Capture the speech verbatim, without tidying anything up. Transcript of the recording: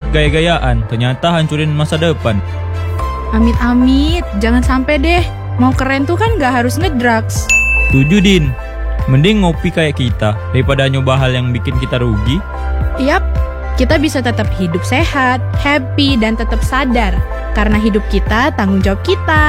gaya-gayaan, ternyata hancurin masa depan. Amit-amit, jangan sampai deh. Mau keren tuh kan gak harus ngedrugs. Setuju, Din. Mending ngopi kayak kita daripada nyoba hal yang bikin kita rugi. Yap, kita bisa tetap hidup sehat, happy, dan tetap sadar. Karena hidup kita tanggung jawab kita.